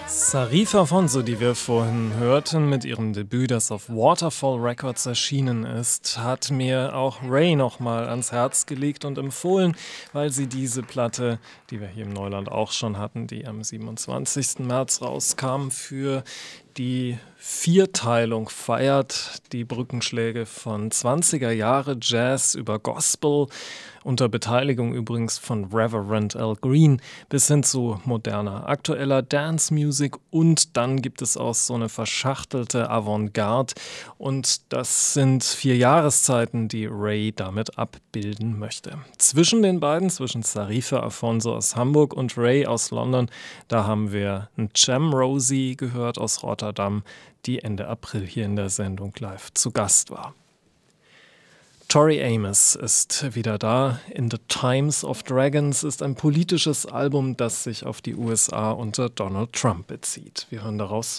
Sarif Afonso, die wir vorhin hörten, mit ihrem Debüt, das auf Waterfall Records erschienen ist, hat mir auch Ray nochmal ans Herz gelegt und empfohlen, weil sie diese Platte, die wir hier im Neuland auch schon hatten, die am 27. März rauskam, für die Vierteilung feiert, die Brückenschläge von 20er Jahre Jazz über Gospel, unter Beteiligung übrigens von Reverend Al Green, bis hin zu moderner, aktueller Dance-Music, und dann gibt es auch so eine verschachtelte Avantgarde, und das sind 4 Jahreszeiten, die Ray damit abbilden möchte. Zwischen den beiden, zwischen Sarifa Afonso aus Hamburg und Ray aus London, da haben wir einen Cem Rosie gehört aus Rotterdam, die Ende April hier in der Sendung live zu Gast war. Tori Amos ist wieder da. In the Times of Dragons ist ein politisches Album, das sich auf die USA unter Donald Trump bezieht. Wir hören daraus